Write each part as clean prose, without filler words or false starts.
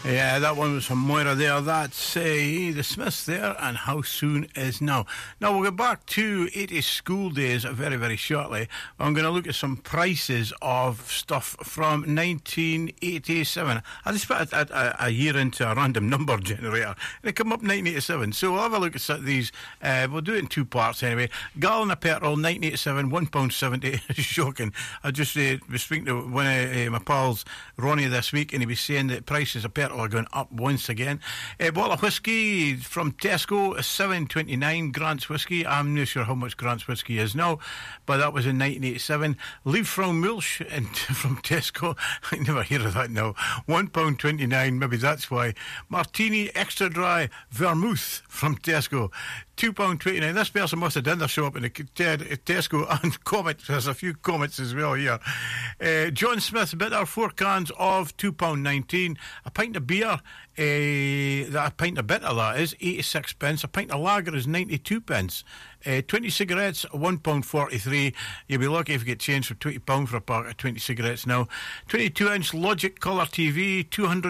Yeah, that one was from Moira there. That's the Smiths there, and How Soon Is Now. Now, we'll get back to 80s school days very, very shortly. I'm going to look at some prices of stuff from 1987. I just put a year into a random number generator, and it came up 1987. So we'll have a look at these. We'll do it in two parts anyway. Gallon of petrol, 1987, £1.70. Shocking. I just was speaking to one of my pals, Ronnie, this week, and he was saying that prices of petrol are going up once again. A bottle of whiskey from Tesco, $7.29. Grant's whiskey. I'm not sure how much Grant's whiskey is now, but that was in 1987. Liefrau Milch from Tesco. I never hear of that now. £1.29. Maybe that's why. Martini Extra Dry Vermouth from Tesco. £2.29. This person must have done their shop in the Tesco and Comet. There's a few Comets as well here. John Smith Bitter, 4 cans of £2.19. A pint of beer, a pint of bitter that is, 86 pence. A pint of lager is 92 pence. 20 cigarettes, £1.43. You'll be lucky if you get change for £20 for a pack of 20 cigarettes now. 22-inch Logic Colour TV,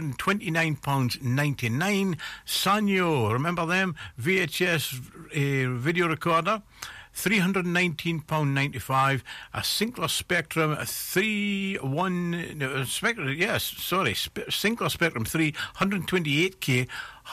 £229.99. Sanyo, remember them? VHS video recorder, £319.95. A Sinclair Spectrum Sinclair Spectrum 3, 128K,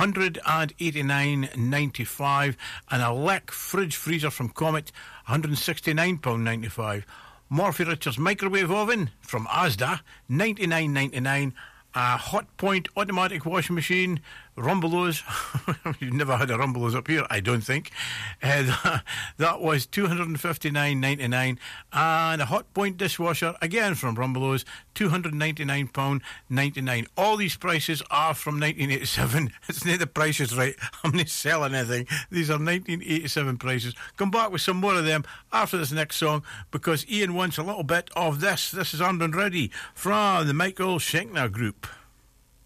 £189.95. And a Lec fridge freezer from Comet, £169.95. Morphy Richards microwave oven from Asda, $99.99. A Hot Point automatic washing machine, Rumbelows. You've never had a Rumbelows up here, I don't think. That was $259.99. And a Hot Point dishwasher, again from Rumbelows, £299.99. All these prices are from 1987. It's not the prices right. I'm not selling anything. These are 1987 prices. Come back with some more of them after this next song, because Ian wants a little bit of this. This is Armed and Ready from the Michael Schenkner Group.